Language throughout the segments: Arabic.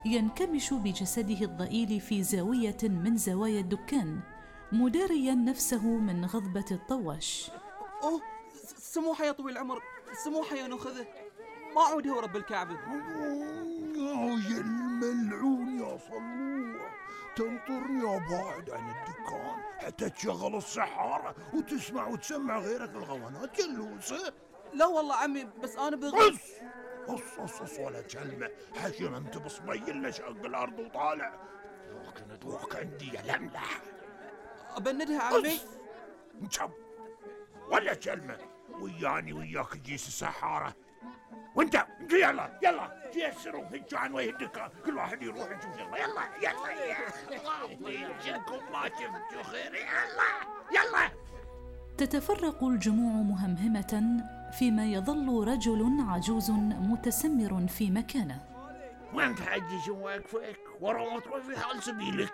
ينكمش بجسده الضئيل في زاوية من زوايا الدكان، مداريا نفسه من غضبة الطواش. أوه، سموحة يا طويل العمر، سموحة يا نخذه، ما عود هو رب الكعبة. يا الملعون يا صلوح، تنطرني أبعد عن الدكان حتى تشغل السحارة وتسمع وتسمع غيرك الغوانات جلوسة. لا والله عمي، بس أنا بغير. قص ولا كلمة، حشم انت بصبي اللي شق الأرض وطالع. دوك عندي يا لملح. أبندها عمي. نشب ولا كلمة، وياني وياك جيس السحارة. وانت يلا جيسروا هجوا عن وجه الدكان، كل واحد يروح يشوف. يلا وينكم ما شفتوا خير. يلا. تتفرق الجموع مهمهمة، فيما يظل رجل عجوز متسمر في مكانه. وانت حجي شو واقفك ورا مطرف في حال سبيلك.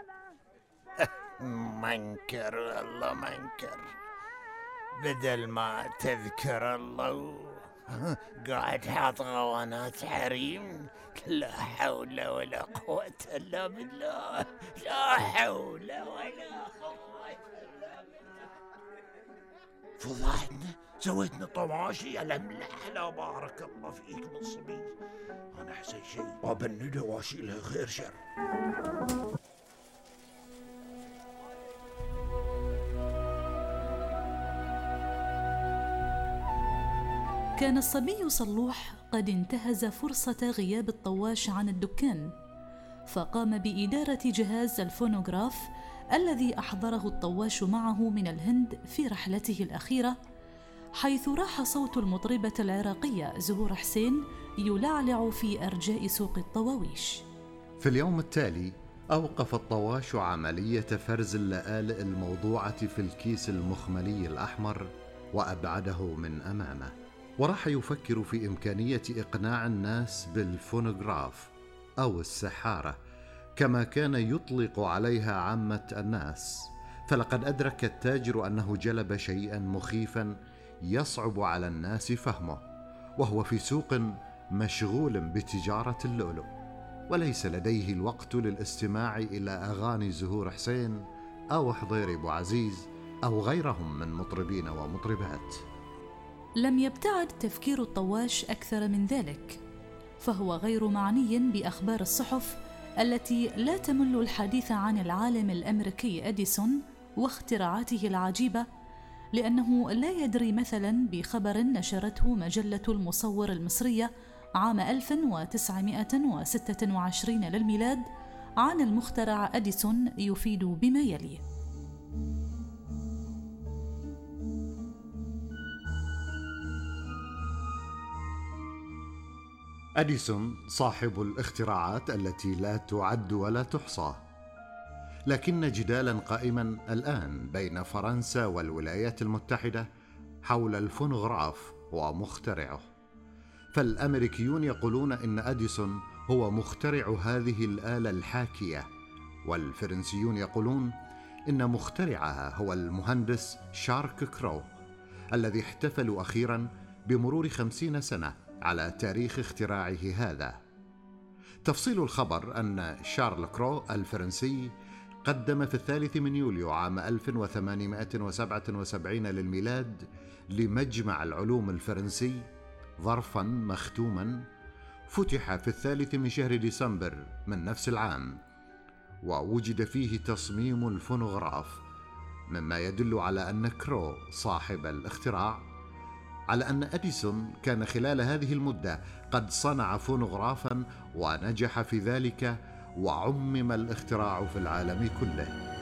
منكر الله منكر، بدل ما تذكر الله قاعد حاط غوانات حريم. لا حول ولا قوة إلا بالله، لا حول ولا قوة إلا بالله. فضحتنا، سويتنا طواشي يا لملح. لا بارك الله فيك من صبي. أنا أحسن شيء وابنده واشيلها غير شر. كان الصبي صلوح قد انتهز فرصة غياب الطواش عن الدكان، فقام بإدارة جهاز الفونوغراف الذي أحضره الطواش معه من الهند في رحلته الأخيرة، حيث راح صوت المطربة العراقية زهور حسين يلعلع في أرجاء سوق الطواويش. في اليوم التالي أوقف الطواش عملية فرز اللآلئ الموضوعة في الكيس المخملي الأحمر وأبعده من أمامه، وراح يفكر في إمكانية إقناع الناس بالفونوغراف أو السحارة كما كان يطلق عليها عامة الناس. فلقد أدرك التاجر أنه جلب شيئا مخيفا يصعب على الناس فهمه، وهو في سوق مشغول بتجارة اللؤلؤ، وليس لديه الوقت للاستماع إلى أغاني زهور حسين أو حضير أبو عزيز أو غيرهم من مطربين ومطربات. لم يبتعد تفكير الطواش أكثر من ذلك، فهو غير معني بأخبار الصحف التي لا تمل الحديث عن العالم الأمريكي أديسون واختراعاته العجيبة، لأنه لا يدري مثلا بخبر نشرته مجلة المصور المصرية عام 1926 للميلاد عن المخترع أديسون يفيد بما يلي: أديسون صاحب الاختراعات التي لا تعد ولا تحصى، لكن جدالا قائما الآن بين فرنسا والولايات المتحدة حول الفونوغراف ومخترعه. فالأمريكيون يقولون إن أديسون هو مخترع هذه الآلة الحاكية، والفرنسيون يقولون إن مخترعها هو المهندس شارك كرو، الذي احتفلوا أخيرا بمرور 50 سنة على تاريخ اختراعه هذا. تفصيل الخبر أن شارل كرو الفرنسي قدم في 3 يوليو عام 1877 للميلاد لمجمع العلوم الفرنسي ظرفا مختوما فتح في 3 شهر ديسمبر من نفس العام، ووجد فيه تصميم الفونوغراف، مما يدل على أن كرو صاحب الاختراع، على أن أديسون كان خلال هذه المدة قد صنع فونوغرافا ونجح في ذلك، وعمم الاختراع في العالم كله.